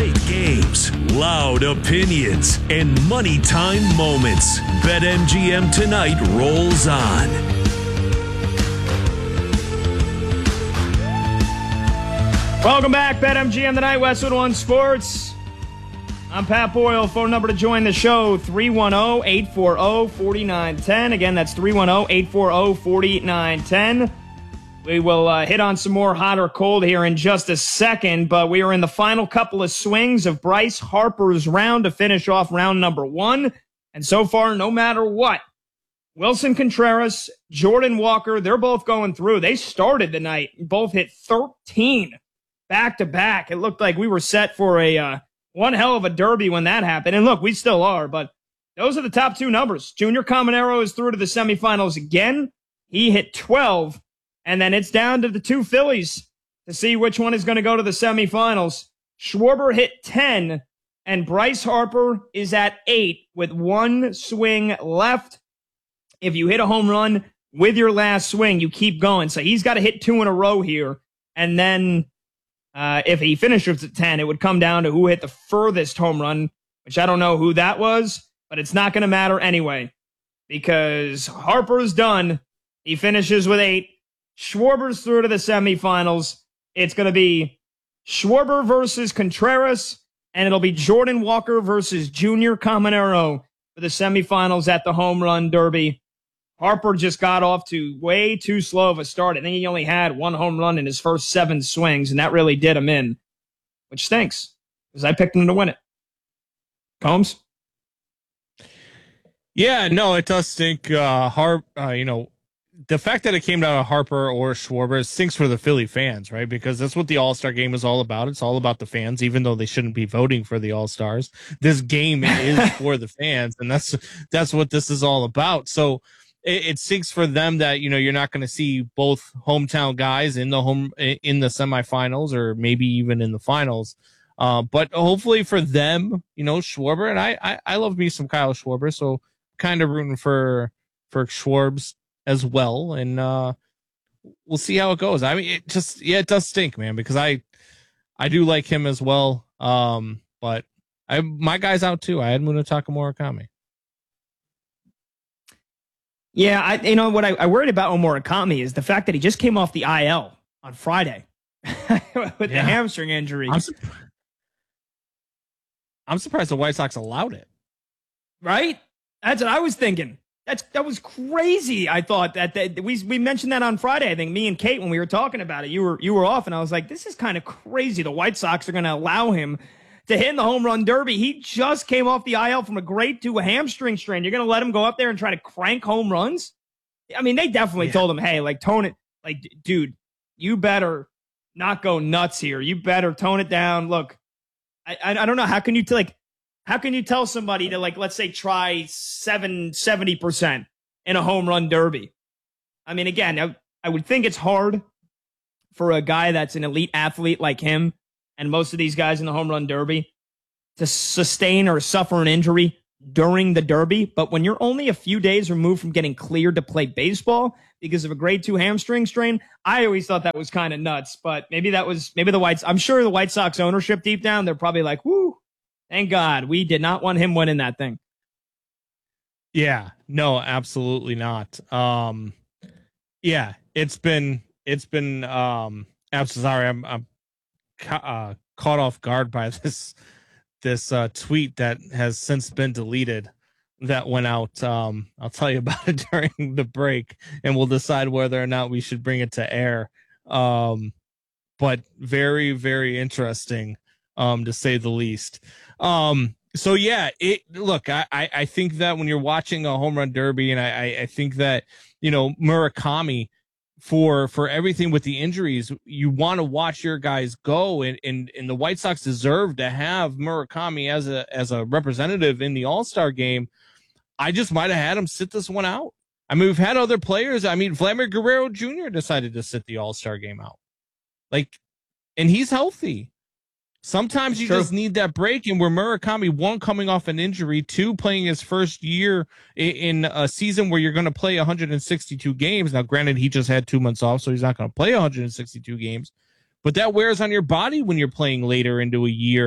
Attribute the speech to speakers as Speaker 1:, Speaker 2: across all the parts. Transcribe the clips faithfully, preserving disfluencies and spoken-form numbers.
Speaker 1: Late games, loud opinions, and money time moments. BetMGM Tonight rolls on.
Speaker 2: Welcome back, BetMGM Tonight, Westwood One Sports. I'm Pat Boyle. Phone number to join the show, three one zero, eight four zero, four nine one zero. Again, that's three one zero, eight four zero, four nine one zero. We will uh, hit on some more hot or cold here in just a second, but we are in the final couple of swings of Bryce Harper's round to finish off round number one. And so far, no matter what, Wilson Contreras, Jordan Walker, they're both going through. They started the night, both hit thirteen back-to-back. It looked like we were set for a uh, one hell of a derby when that happened. And look, we still are, but those are the top two numbers. Junior Caminero is through to the semifinals again. He hit twelve. And then it's down to the two Phillies to see which one is going to go to the semifinals. Schwarber hit ten, and Bryce Harper is at eight with one swing left. If you hit a home run with your last swing, you keep going. So he's got to hit two in a row here. And then uh, if he finishes at ten, it would come down to who hit the furthest home run, which I don't know who that was, but it's not going to matter anyway because Harper's done. He finishes with eight. Schwarber's through to the semifinals. It's going to be Schwarber versus Contreras, and it'll be Jordan Walker versus Junior Caminero for the semifinals at the Home Run Derby. Harper just got off to way too slow of a start. I think he only had one home run in his first seven swings, and that really did him in, which stinks because I picked him to win it. Combs?
Speaker 3: Yeah, no, it does stink. Uh, Harp, uh, you know, the fact that it came down to Harper or Schwarber stinks for the Philly fans, right? Because that's what the All-Star game is all about. It's all about the fans, even though they shouldn't be voting for the All-Stars. This game is for the fans, and that's that's what this is all about. So it, it stinks for them that, you know, you're not going to see both hometown guys in the home in the semifinals or maybe even in the finals. Uh, but hopefully for them, you know, Schwarber, and I, I, I love me some Kyle Schwarber, so kind of rooting for for Schwarbs as well, and uh we'll see how it goes. I mean, it just yeah, it does stink, man, because I I do like him as well. Um, but I my guy's out too. I had Munetaka Murakami.
Speaker 2: Yeah, I you know what I, I worried about Murakami is the fact that he just came off the I L on Friday with yeah. the hamstring injury.
Speaker 3: I'm, su- I'm surprised the White Sox allowed it.
Speaker 2: Right? That's what I was thinking. That's that was crazy. I thought that, that we we mentioned that on Friday. I think me and Kate when we were talking about it, you were you were off, and I was like, "This is kind of crazy." The White Sox are going to allow him to hit in the home run derby. He just came off the I L from a grade two hamstring strain. You're going to let him go up there and try to crank home runs? I mean, they definitely yeah. told him, "Hey, like tone it, like dude, you better not go nuts here. You better tone it down." Look, I I, I don't know how can you t- like. How can you tell somebody to, like, let's say, try seven, seventy percent in a home run derby? I mean, again, I, I would think it's hard for a guy that's an elite athlete like him and most of these guys in the home run derby to sustain or suffer an injury during the derby. But when you're only a few days removed from getting cleared to play baseball because of a grade two hamstring strain, I always thought that was kind of nuts. But maybe that was, maybe the Whites, I'm sure the White Sox ownership deep down, they're probably like, whoo. Thank God. We did not want him winning that thing.
Speaker 3: Yeah, no, absolutely not. Um, yeah, it's been, it's been, um, I'm sorry. I'm, I'm ca- uh, caught off guard by this, this, uh, tweet that has since been deleted that went out. Um, I'll tell you about it during the break and we'll decide whether or not we should bring it to air. Um, but very, very interesting, um, to say the least. Um, so yeah, it, look, I, I think that when you're watching a home run derby, and I, I think that, you know, Murakami for, for everything with the injuries, you want to watch your guys go, and, and, and the White Sox deserve to have Murakami as a, as a representative in the All-Star game. I just might have had him sit this one out. I mean, we've had other players. I mean, Vladimir Guerrero Junior decided to sit the All-Star game out. Like, and he's healthy. Sometimes you just need that break, and where Murakami, one, coming off an injury, two, playing his first year in a season where you're going to play one hundred sixty-two games. Now, granted, he just had two months off, so he's not going to play one hundred sixty-two games, but that wears on your body when you're playing later into a year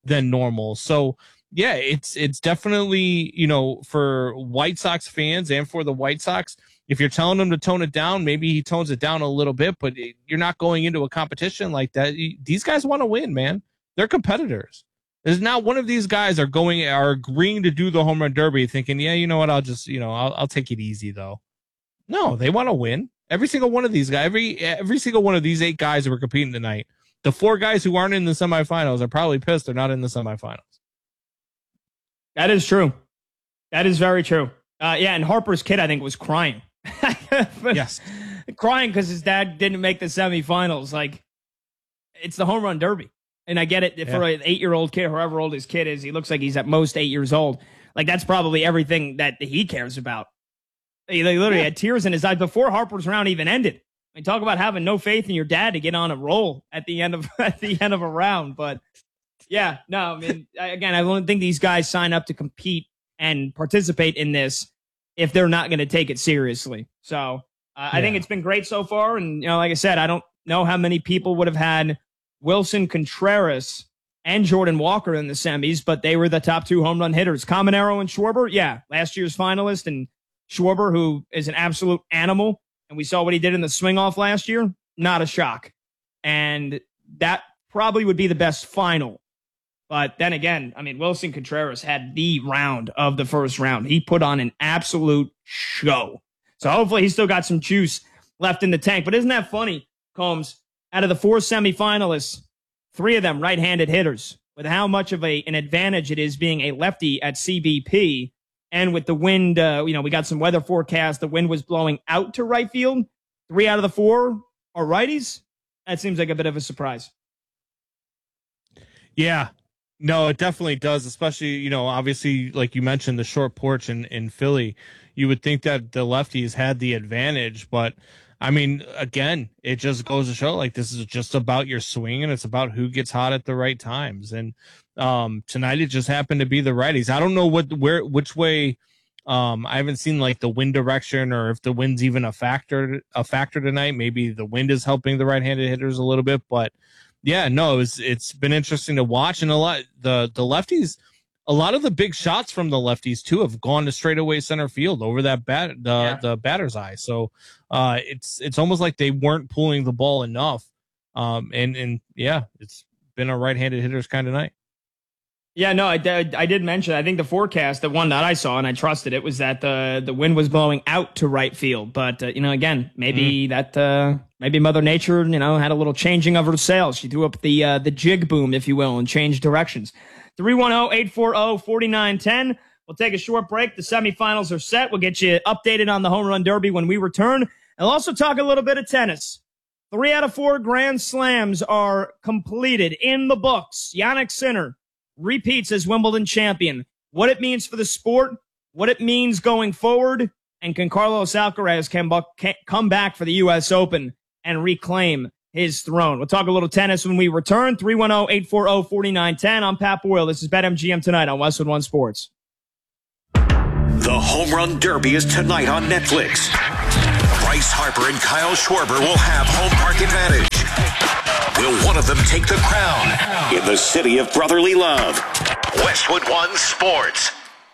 Speaker 3: than normal. So yeah, it's it's definitely, you know, for White Sox fans and for the White Sox, if you're telling him to tone it down, maybe he tones it down a little bit, but you're not going into a competition like that. These guys want to win, man. They're competitors. There's not one of these guys are going are agreeing to do the home run derby thinking, yeah, you know what, I'll just, you know, I'll, I'll take it easy though. No, they want to win. Every single one of these guys, every every single one of these eight guys who are competing tonight, the four guys who aren't in the semifinals are probably pissed they're not in the semifinals.
Speaker 2: That is true. That is very true. Uh, yeah, and Harper's kid, I think, was crying.
Speaker 3: Yes.
Speaker 2: Crying because his dad didn't make the semifinals. Like, it's the home run derby. And I get it for yeah. an eight-year-old kid, however old his kid is, he looks like he's at most eight years old. Like, that's probably everything that he cares about. He literally yeah. had tears in his eyes before Harper's round even ended. I mean, talk about having no faith in your dad to get on a roll at the end of at the end of a round. But yeah, no, I mean, again, I don't think these guys sign up to compete and participate in this if they're not going to take it seriously. So uh, yeah. I think it's been great so far. And, you know, like I said, I don't know how many people would have had Wilson Contreras and Jordan Walker in the semis, but they were the top two home run hitters. Caminero and Schwarber, yeah, last year's finalist, and Schwarber, who is an absolute animal, and we saw what he did in the swing-off last year, not a shock. And that probably would be the best final. But then again, I mean, Wilson Contreras had the round of the first round. He put on an absolute show. So hopefully he's still got some juice left in the tank. But isn't that funny, Combs? Out of the four semifinalists, three of them right-handed hitters, with how much of a an advantage it is being a lefty at C B P. And with the wind, uh, you know, we got some weather forecast. The wind was blowing out to right field. Three out of the four are righties. That seems like a bit of a surprise.
Speaker 3: Yeah, no, it definitely does. Especially, you know, obviously, like you mentioned, the short porch in, in Philly, you would think that the lefties had the advantage. But, I mean, again, it just goes to show, like, this is just about your swing, and it's about who gets hot at the right times. And um, tonight it just happened to be the righties. I don't know what where which way. Um, I haven't seen like the wind direction or if the wind's even a factor a factor tonight. Maybe the wind is helping the right-handed hitters a little bit, but yeah, no, it's it's been interesting to watch. And a lot the the lefties, a lot of the big shots from the lefties too have gone to straightaway center field over that bat the yeah. the batter's eye. So uh, it's it's almost like they weren't pulling the ball enough. Um, and and yeah, it's been a right-handed hitters kind of night.
Speaker 2: Yeah, no, I did, I did mention, I think the forecast, the one that I saw and I trusted it, was that the the wind was blowing out to right field. But, uh, you know, again, maybe mm. that, uh, maybe Mother Nature, you know, had a little changing of her sails. She threw up the uh, the jig boom, if you will, and changed directions. three one zero, eight four zero, four nine one zero. We'll take a short break. The semifinals are set. We'll get you updated on the home run derby when we return. And we'll also talk a little bit of tennis. Three out of four Grand Slams are completed in the books. Jannik Sinner repeats as Wimbledon champion. What it means for the sport, what it means going forward, and can Carlos Alcaraz can, can come back for the U S Open and reclaim his throne? We'll talk a little tennis when we return. three one zero, eight four zero, four nine one zero. I'm Pat Boyle. This is BetMGM Tonight on Westwood One Sports.
Speaker 1: The Home Run Derby is tonight on Netflix. Bryce Harper and Kyle Schwarber will have home park advantage. Will one of them take the crown in the city of brotherly love? Westwood One Sports.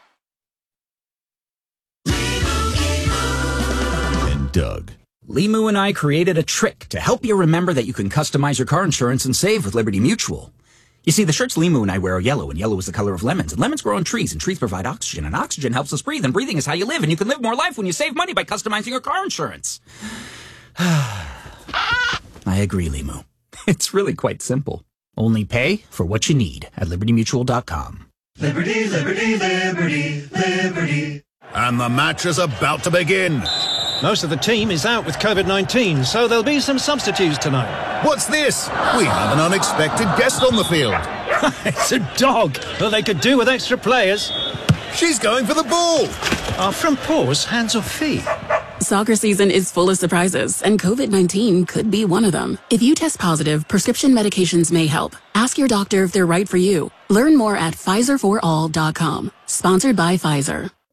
Speaker 4: And Doug.
Speaker 5: Limu and I created a trick to help you remember that you can customize your car insurance and save with Liberty Mutual. You see, the shirts Limu and I wear are yellow, and yellow is the color of lemons, and lemons grow on trees, and trees provide oxygen, and oxygen helps us breathe, and breathing is how you live, and you can live more life when you save money by customizing your car insurance. I agree, Limu. It's really quite simple. Only pay for what you need at liberty mutual dot com.
Speaker 6: Liberty, liberty, liberty, liberty.
Speaker 4: And the match is about to begin.
Speaker 7: Most of the team is out with COVID nineteen, so there'll be some substitutes tonight.
Speaker 4: What's this? We have an unexpected guest on the field.
Speaker 7: It's a dog. Well, they could do with extra players.
Speaker 4: She's going for the ball.
Speaker 7: Are front paws hands or feet?
Speaker 8: Soccer season is full of surprises, and COVID nineteen could be one of them. If you test positive, prescription medications may help. Ask your doctor if they're right for you. Learn more at Pfizer for all dot com. Sponsored by Pfizer.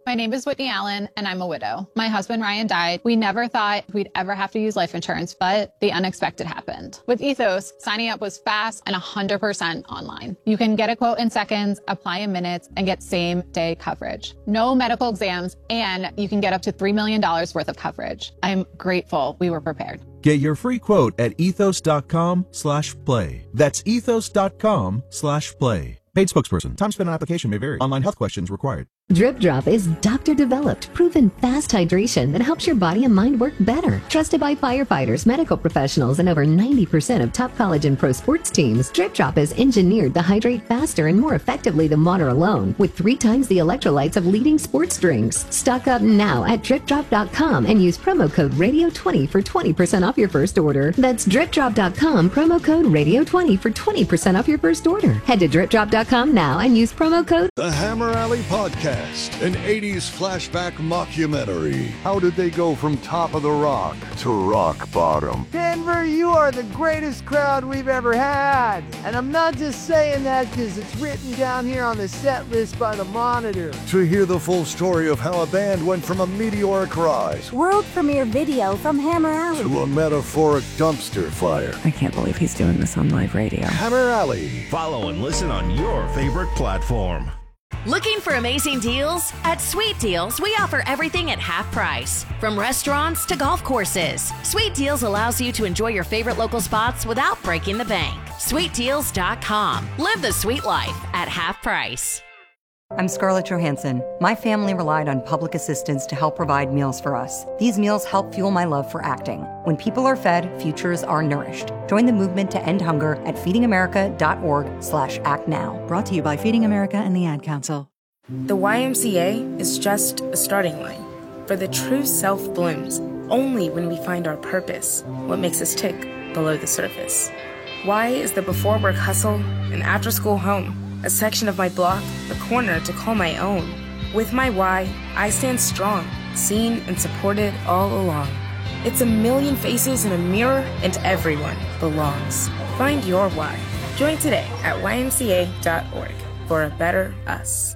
Speaker 9: My name is Whitney Allen, and I'm a widow. My husband, Ryan, died. We never thought we'd ever have to use life insurance, but the unexpected happened. With Ethos, signing up was fast and one hundred percent online. You can get a quote in seconds, apply in minutes, and get same-day coverage. No medical exams, and you can get up to three million dollars worth of coverage. I'm grateful we were prepared.
Speaker 10: Get your free quote at ethos.com slash play. That's ethos.com slash play. Paid spokesperson. Time spent on application may vary. Online health questions required.
Speaker 11: Drip Drop is doctor-developed, proven fast hydration that helps your body and mind work better. Trusted by firefighters, medical professionals, and over ninety percent of top college and pro sports teams, Drip Drop is engineered to hydrate faster and more effectively than water alone, with three times the electrolytes of leading sports drinks. Stock up now at drip drop dot com and use promo code radio twenty for twenty percent off your first order. That's drip drop dot com, promo code radio twenty for twenty percent off your first order. Head to drip drop dot com now and use promo code
Speaker 4: The Hammer Alley Podcast, an eighties flashback mockumentary. How did they go from top of the rock to rock bottom?
Speaker 12: Denver, you are the greatest crowd we've ever had. And I'm not just saying that because it's written down here on the set list by the Monitor.
Speaker 4: To hear the full story of how a band went from a meteoric rise,
Speaker 13: world premiere video from Hammer Alley,
Speaker 4: to a metaphoric dumpster fire.
Speaker 14: I can't believe he's doing this on live radio.
Speaker 4: Hammer Alley.
Speaker 15: Follow and listen on your favorite platform.
Speaker 16: Looking for amazing deals? At Sweet Deals, we offer everything at half price. From restaurants to golf courses, Sweet Deals allows you to enjoy your favorite local spots without breaking the bank. sweet deals dot com. Live the sweet life at half price.
Speaker 17: I'm Scarlett Johansson. My family relied on public assistance to help provide meals for us. These meals help fuel my love for acting. When people are fed, futures are nourished. Join the movement to end hunger at feeding america dot org slash act now.
Speaker 14: Brought to you by Feeding America and the Ad Council.
Speaker 18: The Y M C A is just a starting line. For the true self blooms only when we find our purpose, what makes us tick below the surface. Y is the before work hustle and after school home. A section of my block, a corner to call my own. With my Y, I stand strong, seen and supported all along. It's a million faces in a mirror, and everyone belongs. Find your Y. Join today at y m c a dot org for a better us.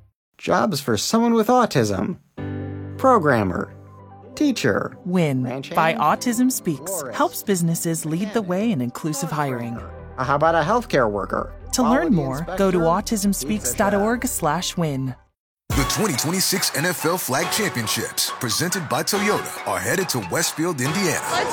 Speaker 19: Jobs for someone with autism. Programmer. Teacher.
Speaker 20: WIN by Autism Speaks helps businesses lead the way in inclusive hiring.
Speaker 19: How about a healthcare worker?
Speaker 20: To learn more, go to autism speaks dot org slash win.
Speaker 21: The twenty twenty-six N F L Flag Championships, presented by Toyota, are headed to Westfield, Indiana.
Speaker 22: Let's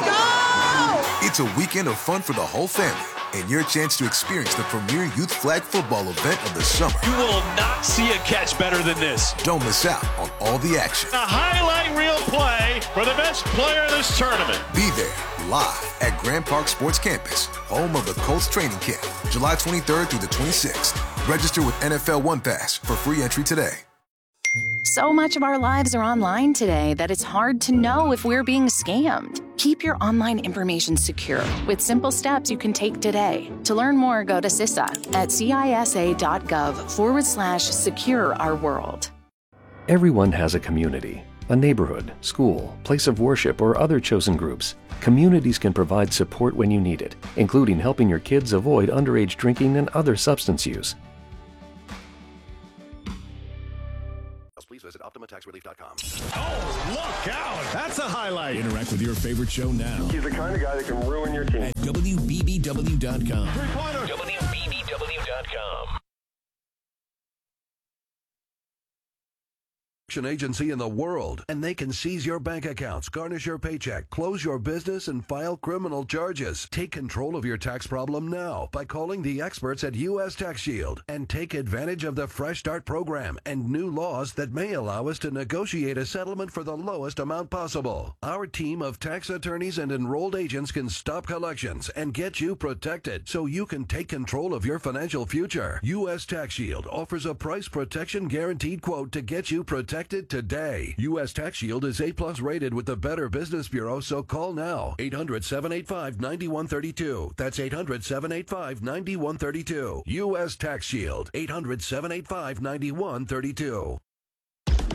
Speaker 22: go!
Speaker 21: It's a weekend of fun for the whole family, and your chance to experience the premier youth flag football event of the summer.
Speaker 23: You will not see a catch better than this.
Speaker 21: Don't miss out on all the action.
Speaker 23: A highlight reel play for the best player in this tournament.
Speaker 21: Be there, live at Grand Park Sports Campus, home of the Colts training camp, July twenty-third through the twenty-sixth. Register with N F L One Pass for free entry today.
Speaker 24: So much of our lives are online today that it's hard to know if we're being scammed. Keep your online information secure with simple steps you can take today. To learn more, go to C I S A at cisa.gov forward slash secure our world.
Speaker 25: Everyone has a community, a neighborhood, school, place of worship, or other chosen groups. Communities can provide support when you need it, including helping your kids avoid underage drinking and other substance use.
Speaker 15: Please visit optima tax relief dot com. Oh, look out! That's a highlight.
Speaker 4: Interact with your favorite show now.
Speaker 26: He's the kind of guy that can ruin your team.
Speaker 4: At W B B W dot com.
Speaker 15: W B B W dot com.
Speaker 27: Agency in the world, and they can seize your bank accounts, garnish your paycheck, close your business, and file criminal charges. Take control of your tax problem now by calling the experts at U S Tax Shield and take advantage of the Fresh Start program and new laws that may allow us to negotiate a settlement for the lowest amount possible. Our team of tax attorneys and enrolled agents can stop collections and get you protected so you can take control of your financial future. U S Tax Shield offers a price protection guaranteed quote to get you protected today. U S Tax Shield is A plus rated with the Better Business Bureau, so call now. eight hundred, seven eight five, nine one three two. That's eight hundred, seven eight five, nine one three two. U S Tax Shield. eight hundred, seven eight five, nine one three two.